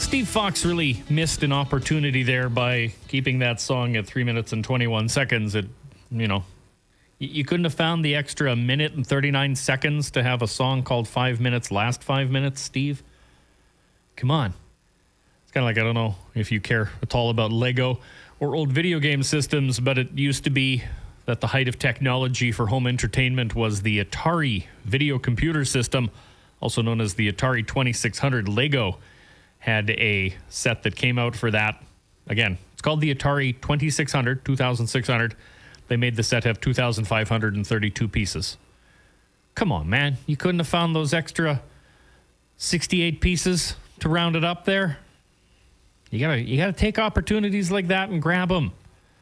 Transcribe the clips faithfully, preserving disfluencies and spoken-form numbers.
Steve Fox really missed an opportunity there by keeping that song at three minutes and twenty-one seconds. It, you know, you couldn't have found the extra minute and thirty-nine seconds to have a song called Five Minutes last five minutes, Steve? Come on. It's kind of like, I don't know if you care at all about Lego or old video game systems, but it used to be that the height of technology for home entertainment was the Atari video computer system, also known as the Atari twenty-six hundred. Lego had a set that came out for that. Again, it's called the Atari twenty-six hundred, twenty-six hundred. They made the set have two thousand five hundred thirty-two pieces. Come on, man. You couldn't have found those extra sixty-eight pieces to round it up there? You gotta, you gotta take opportunities like that and grab them.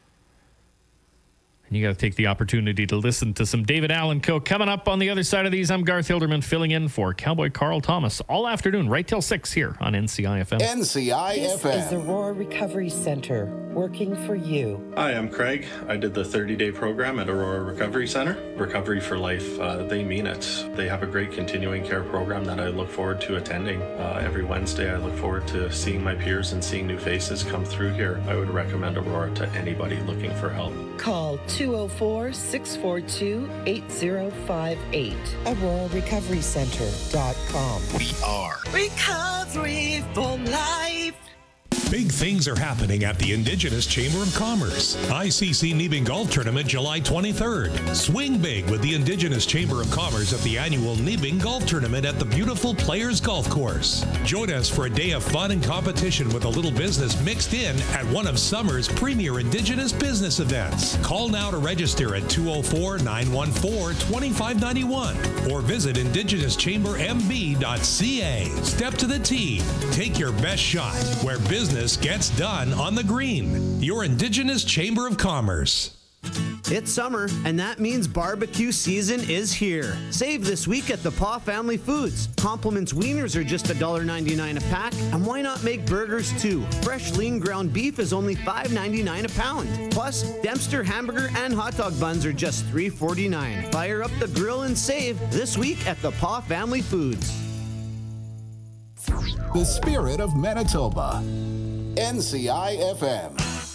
And you got to take the opportunity to listen to some David Allen Co. Coming up on the other side of these, I'm Garth Hilderman filling in for Cowboy Carl Thomas all afternoon, right till six here on N C I F M. N C I F M. This is the Aurora Recovery Center, working for you. Hi, I'm Craig. I did the thirty-day program at Aurora Recovery Center. Recovery for Life, uh, they mean it. They have a great continuing care program that I look forward to attending. Uh, every Wednesday, I look forward to seeing my peers and seeing new faces come through here. I would recommend Aurora to anybody looking for help. Call two oh four, six four two, eight oh five eight. Aurora Recovery Center dot com. We are Recovery for Life. Big things are happening at the Indigenous Chamber of Commerce. I C C Nebeng Golf Tournament July twenty-third. Swing big with the Indigenous Chamber of Commerce at the annual Nebeng Golf Tournament at the beautiful Players Golf Course. Join us for a day of fun and competition with a little business mixed in at one of summer's premier Indigenous business events. Call now to register at two oh four, nine one four, two five nine one or visit indigenous chamber m b dot c a. Step to the tee. Take your best shot where business gets done on the green. Your Indigenous Chamber of Commerce. It's summer, and that means barbecue season is here. Save this week at the Paw Family Foods. Compliments wieners are just one dollar ninety-nine a pack, and why not make burgers too? Fresh lean ground beef is only five ninety-nine a pound. Plus, Dempster hamburger and hot dog buns are just three forty-nine. Fire up the grill and save this week at the Paw Family Foods. the spirit of Manitoba. N C I F M.